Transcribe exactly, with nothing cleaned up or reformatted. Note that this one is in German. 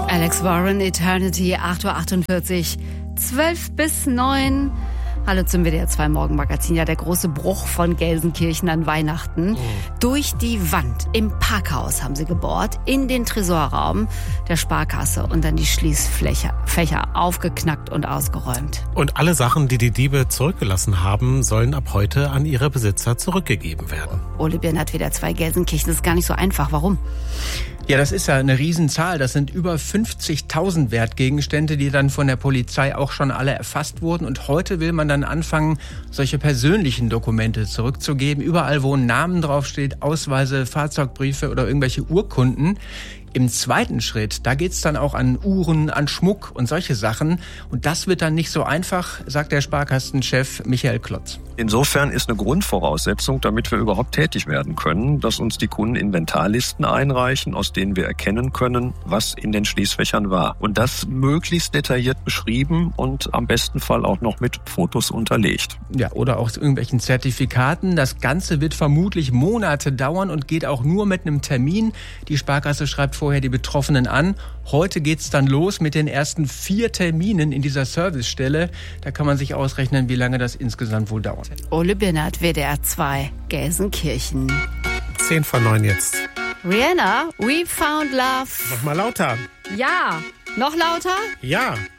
Alex Warren, Eternity, acht Uhr achtundvierzig, zwölf bis neun. Hallo zum W D R zwei Morgenmagazin. Ja, der große Bruch von Gelsenkirchen an Weihnachten. Mhm. Durch die Wand im Parkhaus haben sie gebohrt, in den Tresorraum der Sparkasse und dann die Schließfächer Fächer aufgeknackt und ausgeräumt. Und alle Sachen, die die Diebe zurückgelassen haben, sollen ab heute an ihre Besitzer zurückgegeben werden. Ole Birnert, W D R zwei Gelsenkirchen, das ist gar nicht so einfach. Warum? Ja, das ist ja eine Riesenzahl. Das sind über fünfzigtausend Wertgegenstände, die dann von der Polizei auch schon alle erfasst wurden. Und heute will man dann anfangen, solche persönlichen Dokumente zurückzugeben. Überall, wo ein Name draufsteht, Ausweise, Fahrzeugbriefe oder irgendwelche Urkunden. Im zweiten Schritt, da geht's dann auch an Uhren, an Schmuck und solche Sachen. Und das wird dann nicht so einfach, sagt der Sparkassenchef Michael Klotz. Insofern ist eine Grundvoraussetzung, damit wir überhaupt tätig werden können, dass uns die Kunden Inventarlisten einreichen, aus denen wir erkennen können, was in den Schließfächern war. Und das möglichst detailliert beschrieben und am besten Fall auch noch mit Fotos unterlegt. Ja, oder auch irgendwelchen Zertifikaten. Das Ganze wird vermutlich Monate dauern und geht auch nur mit einem Termin. Die Sparkasse schreibt vorher die Betroffenen an. Heute geht's dann los mit den ersten vier Terminen in dieser Servicestelle. Da kann man sich ausrechnen, wie lange das insgesamt wohl dauert. Ole Birnert, W D R zwei, Gelsenkirchen. Zehn vor neun jetzt. Rihanna, We Found Love. Noch mal lauter. Ja. Noch lauter? Ja.